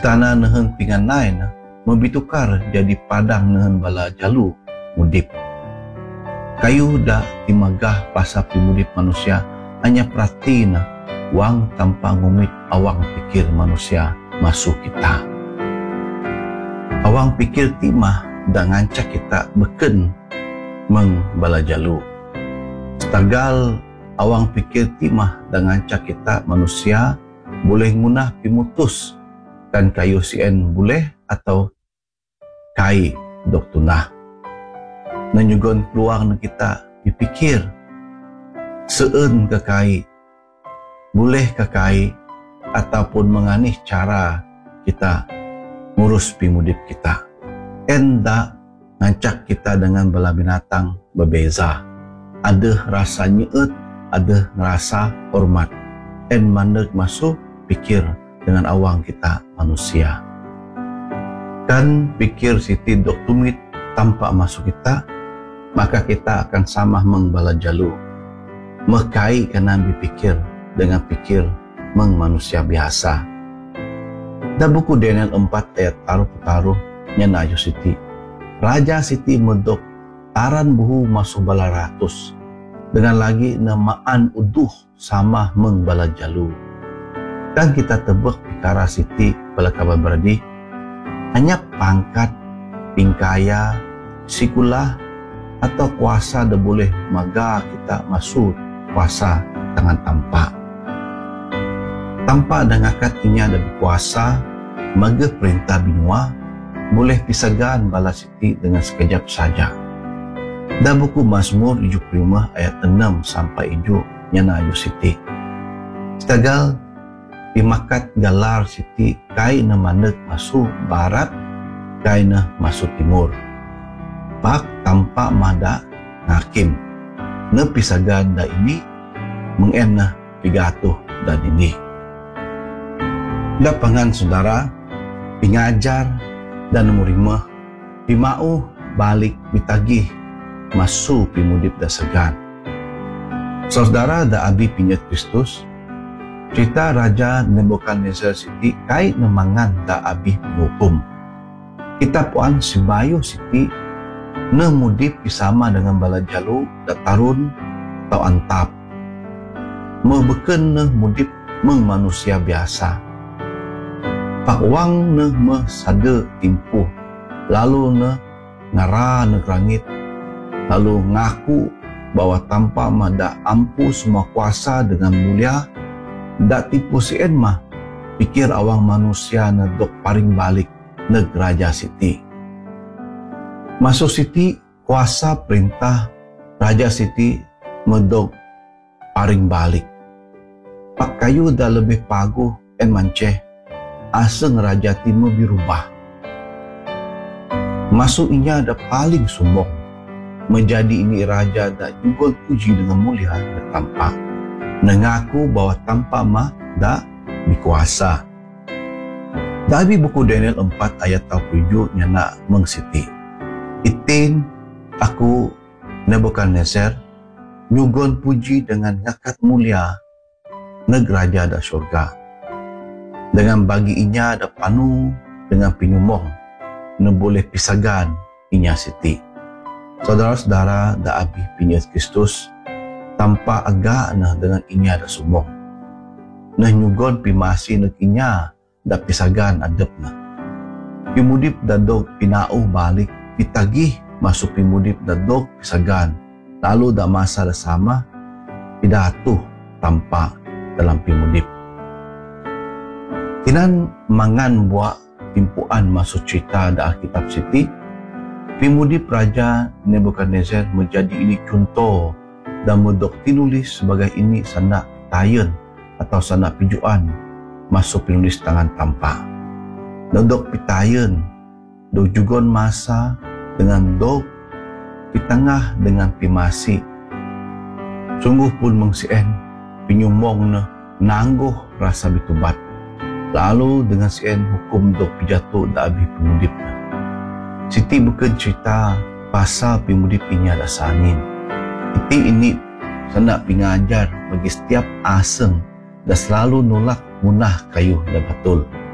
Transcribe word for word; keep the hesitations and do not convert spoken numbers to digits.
Istana nehen pinganai na membitukar jadi padang nehen bala jalu mudip. Kayu dah timagah pasal pimudip manusia hanya perhati na wang tanpa ngumit awang pikir manusia masuk kita. Awang pikir timah dah ngancak kita beken meng bala jalu. Setagal awang pikir timah dah ngancak kita manusia boleh ngunah pimutus kan kayu sien boleh atau kai dok tunah. Menyugun peluang na kita dipikir seun ke kai, boleh ke kai ataupun menganih cara kita ngurus pimudip kita. Enda ngancak kita dengan bala binatang berbeza. Ada rasa nyeut, ada rasa hormat. En mandek masuk pikir dengan awang kita manusia. Kan pikir siti dok tumit tanpa masuk kita, maka kita akan sama mengbala jalu. Mekai kena berpikir dengan pikir meng manusia biasa. Dan buku Daniel empat ayat taruh-taruh nyana ayo siti. Raja siti medok taran buhu masuk bala ratus. Dengan lagi namaan uduh sama meng bala jalu. Kan kita tebak pikara siti bala kabar beradi. Hanya pangkat, pingkaya, sikulah atau kuasa dah boleh maga kita masuk kuasa tangan tampak. Tanpa dan ngakat inya ada kuasa, maga perintah binua, boleh pisagan bala siti dengan sekejap saja. Dan buku Mazmur tujuh puluh lima ayat enam sampai tujuh nyana ayu siti. Setagal pimakat galar siti kai na manek masuk barat, kai na masuk timur. Pak tanpa mada ngakim ne pisagan da ini mengenah pigatuh dan ini. Dapangan saudara pingajar dan murimah pimau balik bitagih masuk pimudip da segan. Saudara da abi pinyat Kristus cerita Raja Nebukadnezar siti kai nemangan da abi hukum. Kita puan sibayo siti ne mudip pisama dengan bala jalu da tarun atau antap. Mebeken ne mudip meng manusia biasa. Pak wang ne me sade timpuh. Lalu ne ngara ne kerangit. Lalu ngaku bahwa tanpa mada ampu semua kuasa dengan mulia. Dak tipu sien mah pikir awang manusia ne dok paring balik neg raja siti. Masuk siti kuasa perintah raja siti medok paring balik. Pak kayu dah lebih paguh en manceh aseng raja timur berubah. Masuk inya ada paling sumbong menjadi ini raja dah jugol puji dengan mulia bertampak. Mengaku bahwa tanpa mah dah dikuasa. Dari buku Daniel empat ayat tujuh nyana mengsiti. Itin aku Nebukadnezar nyugon puji dengan ngakat mulia neg raja da syurga. Dengan bagi inya ada panu dengan pinyumong ne boleh pisagan inya siti. Saudara-saudara da abi pinyat Kristus tanpa agak nah dengan inya da sumong. Nah nyugon pimasi neg inya da pisagan adep na. Pimudip da dog pinau balik pitagih masuk pimudip da dog pisagan. Lalu da masa da sama pidatuh tanpa dalam pimudip. Kinan mangan buat timpuan masuk cerita da Alkitab siti. Pimudip Raja Nebukadnezar menjadi ini contoh dan mudok tinulis sebagai ini sana tayen atau sana pijuan masuk penulis tangan tampak. Dodok pitayen, do jugon masa dengan dok pitengah dengan pimasi. Sungguh pun mengsien pinyumong na nangguh rasa bitubat. Lalu dengan sien hukum dok pijatuh da abi pemudip na. Siti bukan cerita pasal pemudip ini ada sanin. Iti ini sana pingajar bagi setiap aseng dan selalu nolak munah kayu dan batul.